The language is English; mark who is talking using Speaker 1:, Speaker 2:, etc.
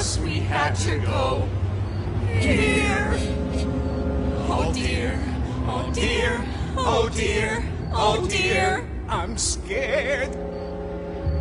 Speaker 1: us we had to go. Dear. Oh dear, oh dear, oh dear, oh dear. I'm scared.